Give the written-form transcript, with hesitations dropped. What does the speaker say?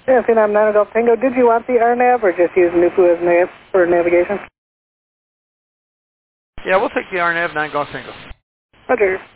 Yeah, C9 Golf Tango. Did you want the RNAV or just use NUPU as for navigation? Yeah, we'll take the RNAV 9 Golf Tango. Roger.